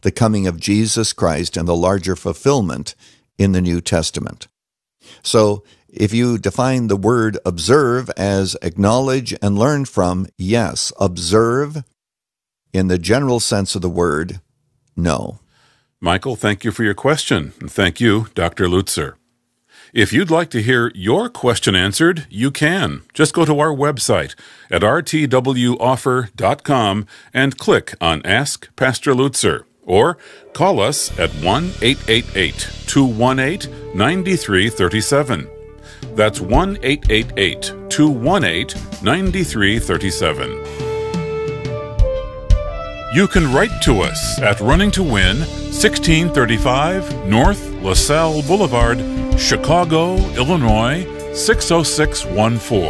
the coming of Jesus Christ and the larger fulfillment in the New Testament. So, if you define the word observe as acknowledge and learn from, yes. Observe, in the general sense of the word, no. Michael, thank you for your question. And thank you, Dr. Lutzer. If you'd like to hear your question answered, you can. Just go to our website at rtwoffer.com and click on Ask Pastor Lutzer, or call us at 1-888-218-9337. That's 1-888-218-9337. You can write to us at Running to Win, 1635 North LaSalle Boulevard, Chicago, Illinois, 60614.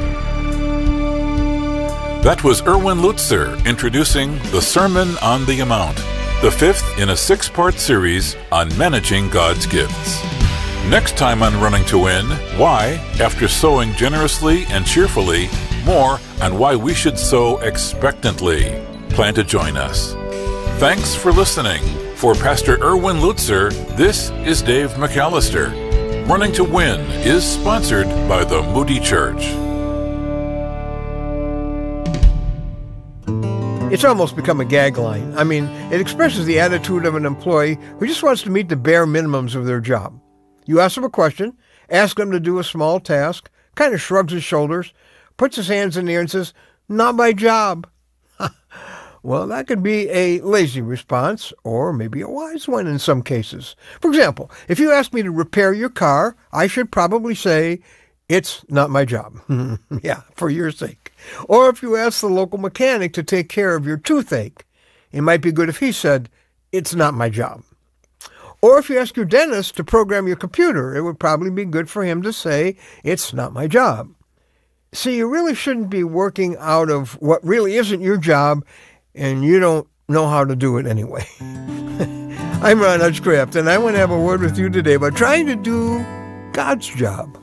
That was Erwin Lutzer introducing the Sermon on the Mount, the fifth in a 6-part series on managing God's gifts. Next time on Running to Win, why, after sowing generously and cheerfully, more on why we should sow expectantly. Plan to join us. Thanks for listening. For Pastor Erwin Lutzer, this is Dave McAllister. Running to Win is sponsored by the Moody Church. It's almost become a gag line. I mean, it expresses the attitude of an employee who just wants to meet the bare minimums of their job. You ask him a question, ask him to do a small task, kind of shrugs his shoulders, puts his hands in the air and says, "Not my job." Well, that could be a lazy response, or maybe a wise one in some cases. For example, if you ask me to repair your car, I should probably say, "It's not my job." Yeah, for your sake. Or if you ask the local mechanic to take care of your toothache, it might be good if he said, "It's not my job." Or if you ask your dentist to program your computer, it would probably be good for him to say, "It's not my job." See, you really shouldn't be working out of what really isn't your job, and you don't know how to do it anyway. I'm Ron Hutchcraft, and I want to have a word with you today about trying to do God's job.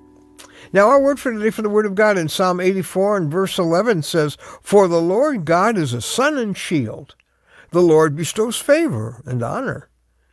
Now, our word for today from the Word of God in Psalm 84 and verse 11 says, "For the Lord God is a sun and shield. The Lord bestows favor and honor.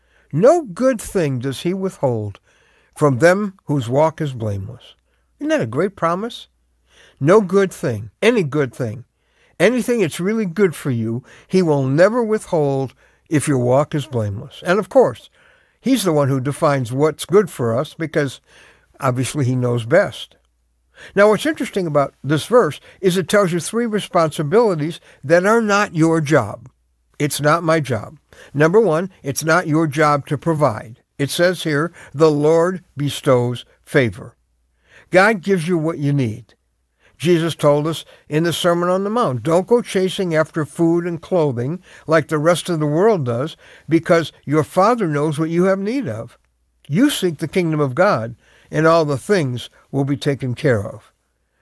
No good thing does he withhold from them whose walk is blameless." Isn't that a great promise? No good thing, any good thing, anything that's really good for you, he will never withhold if your walk is blameless. And of course, he's the one who defines what's good for us because obviously he knows best. Now, what's interesting about this verse is it tells you 3 responsibilities that are not your job. It's not my job. Number 1, it's not your job to provide. It says here, the Lord bestows favor. God gives you what you need. Jesus told us in the Sermon on the Mount, don't go chasing after food and clothing like the rest of the world does, because your Father knows what you have need of. You seek the kingdom of God, and all the things will be taken care of.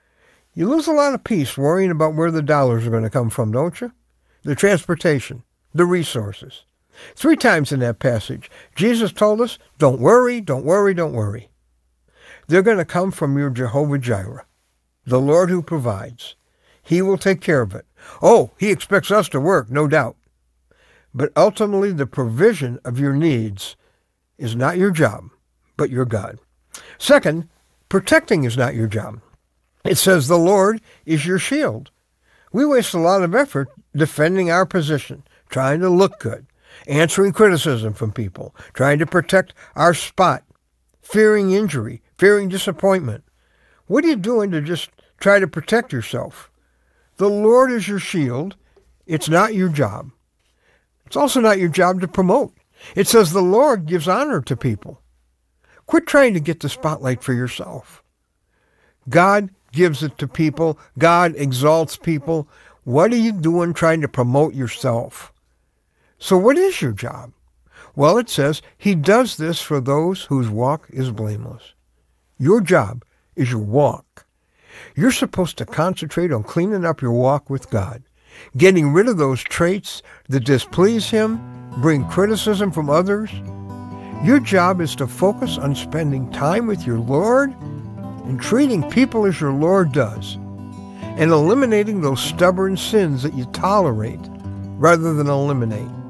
You lose a lot of peace worrying about where the dollars are going to come from, don't you? The transportation, the resources. 3 times in that passage, Jesus told us, don't worry, don't worry, don't worry. They're going to come from your Jehovah Jireh, the Lord who provides. He will take care of it. Oh, he expects us to work, no doubt. But ultimately, the provision of your needs is not your job, but your God. Second, protecting is not your job. It says the Lord is your shield. We waste a lot of effort defending our position, trying to look good, answering criticism from people, trying to protect our spot, fearing injury, fearing disappointment. What are you doing to just try to protect yourself? The Lord is your shield. It's not your job. It's also not your job to promote. It says the Lord gives honor to people. Quit trying to get the spotlight for yourself. God gives it to people. God exalts people. What are you doing trying to promote yourself? So what is your job? Well, it says he does this for those whose walk is blameless. Your job is your walk. You're supposed to concentrate on cleaning up your walk with God, getting rid of those traits that displease him, bring criticism from others. Your job is to focus on spending time with your Lord and treating people as your Lord does, and eliminating those stubborn sins that you tolerate rather than eliminate.